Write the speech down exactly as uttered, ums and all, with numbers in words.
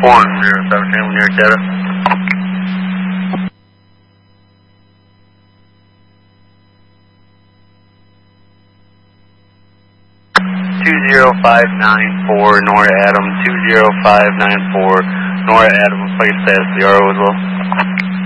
four zero seven channel near data. two zero five nine four Nora Adam, two zero five nine four Nora Adam, looks like it says the R O as well.